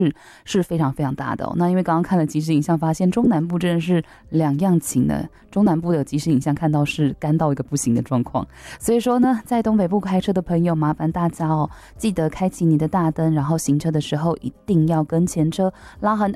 是非常非常大的哦。那因为刚刚看了即时影像，发现中南部真的是两样情呢。中南部的即时影像看到是干到一个不行的状况，所以说呢，在东北部开车的朋友，麻烦大家哦，记得开启你的大灯，然后行车的时候一定要跟前车拉很